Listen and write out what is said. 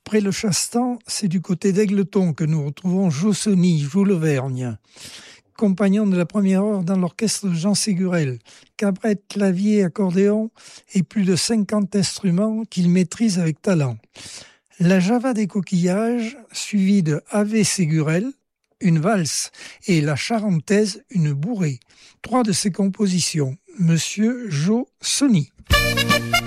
Après le Chastan, c'est du côté d'Égletons que nous retrouvons Jo Sonny, Jules Auvergne, compagnon de la première heure dans l'orchestre de Jean Ségurel, cabrette, clavier, accordéon et plus de 50 instruments qu'il maîtrise avec talent. La Java des coquillages, suivie de Ave Ségurel, une valse, et la Charentaise, une bourrée. 3 de ses compositions. Monsieur Jo Sonny.